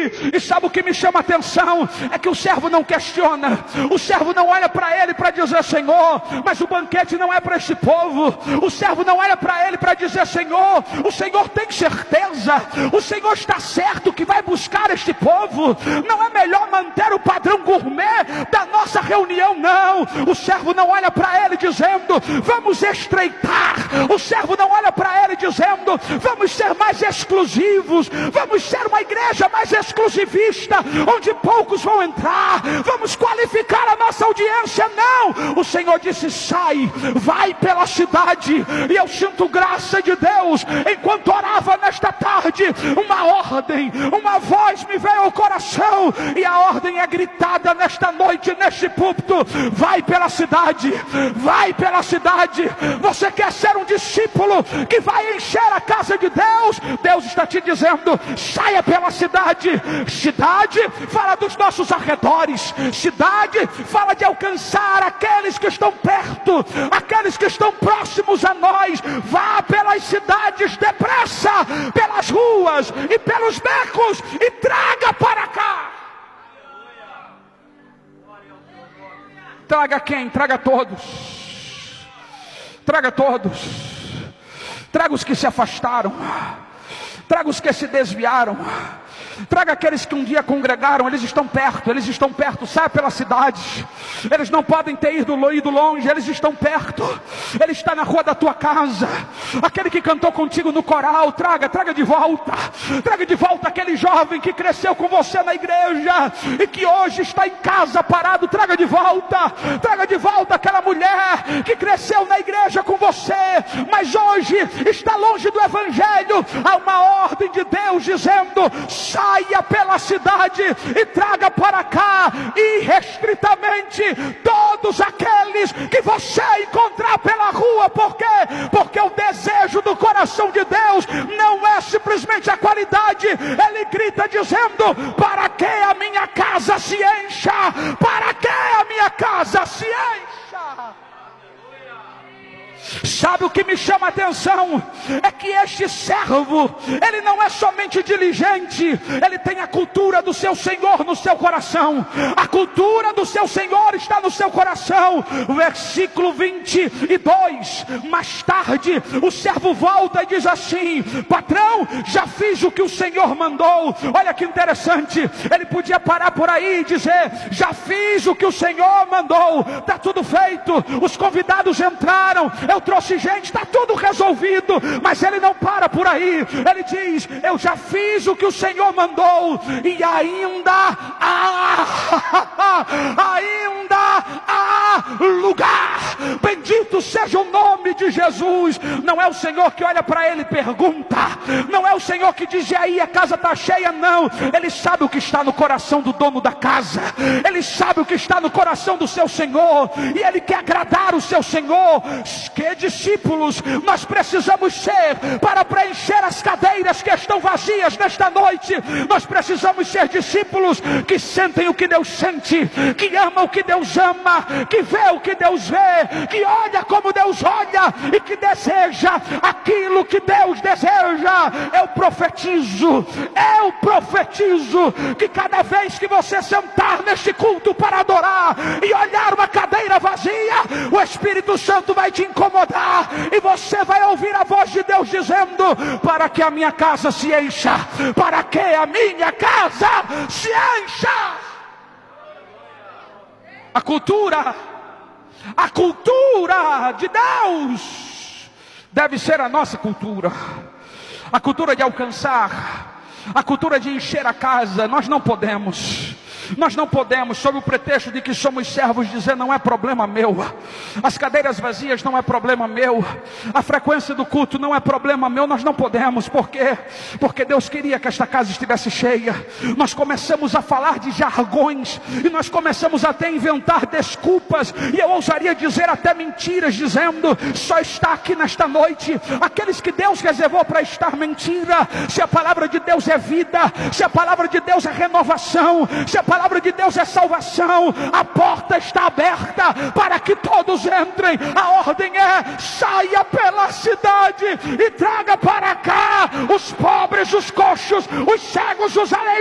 E sabe o que me chama a atenção? É que o servo não questiona, o servo não olha para ele para dizer: Senhor, mas o banquete não é para este povo. O servo não olha para ele para dizer: Senhor, o Senhor tem certeza, o Senhor está certo que vai buscar este povo. Não é melhor manter o padrão gourmet da nossa reunião? Não, o servo não olha para ele dizendo: vamos estreitar. O servo não olha para ele dizendo: vamos ser mais exclusivos, vamos ser uma igreja mais exclusivista, onde poucos vão entrar, vamos qualificar a nossa audiência. Não, o Senhor disse: sai, vai pela cidade. E eu sinto graça de Deus, enquanto orava nesta tarde, uma ordem, uma voz me veio ao coração, e a ordem é gritada nesta noite, neste púlpito: vai pela cidade, vai pela cidade. Você quer ser um discípulo que vai encher a casa de Deus? Deus está te dizendo: saia pela cidade. Cidade fala dos nossos arredores, cidade fala de alcançar aqueles que estão perto, aqueles que estão próximos a nós. Vá pelas cidades depressa, pelas ruas e pelos becos, e traga para cá. Traga quem? Traga todos. Traga todos. Traga os que se afastaram, traga os que se desviaram, traga aqueles que um dia congregaram. Eles estão perto, sai pela cidade. Eles não podem ter ido longe, eles estão perto. Ele está na rua da tua casa. Aquele que cantou contigo no coral, traga de volta. Traga de volta aquele jovem que cresceu com você na igreja e que hoje está em casa parado. Traga de volta aquela mulher que cresceu na igreja com você, mas hoje está longe do evangelho. Há uma ordem de Deus dizendo: saia pela cidade e traga para cá irrestritamente todos aqueles que você encontrar pela rua. Por quê? Porque o desejo do coração de Deus não é simplesmente a qualidade. Ele grita dizendo: para que a minha casa se encha? Para que a minha casa se encha? Sabe o que me chama a atenção? É que este servo, ele não é somente diligente, ele tem a cultura do seu Senhor no seu coração. A cultura do seu Senhor está no seu coração. Versículo 22. Mais tarde o servo volta e diz assim: patrão, já fiz o que o Senhor mandou. Olha que interessante, ele podia parar por aí e dizer: já fiz o que o Senhor mandou, está tudo feito, os convidados entraram, eu trouxe gente, está tudo resolvido. Mas ele não para por aí, ele diz: eu já fiz o que o Senhor mandou, e ainda há lugar. Bendito seja o nome de Jesus. Não é o Senhor que olha para ele e pergunta, não é o Senhor que diz: e aí, a casa está cheia? Não, ele sabe o que está no coração do dono da casa, ele sabe o que está no coração do seu Senhor, e ele quer agradar o seu Senhor. Que discípulos nós precisamos ser para preencher as cadeiras que estão vazias nesta noite? Nós precisamos ser discípulos que sentem o que Deus sente, que amam o que Deus ama, que vê o que Deus vê, que olha como Deus olha e que deseja aquilo que Deus deseja. Eu profetizo que cada vez que você sentar neste culto para adorar e olhar uma cadeira vazia, o Espírito Santo vai te incomodar e você vai ouvir a voz de Deus dizendo: para que a minha casa se encha, para que a minha casa se encha. A cultura de Deus deve ser a nossa cultura. A cultura de alcançar, a cultura de encher a casa. Nós não podemos, sob o pretexto de que somos servos, dizer: não é problema meu. As cadeiras vazias não é problema meu. A frequência do culto não é problema meu. Nós não podemos. Por quê? Porque Deus queria que esta casa estivesse cheia. Nós começamos a falar de jargões, e nós começamos até a inventar desculpas, e eu ousaria dizer até mentiras, dizendo: só está aqui nesta noite aqueles que Deus reservou para estar. Mentira. Se a palavra de Deus é vida, se a palavra de Deus é renovação, se a palavra de Deus é salvação, a porta está aberta para que todos entrem. A ordem é: saia pela cidade e traga para cá os pobres, os coxos, os cegos, os aleijados.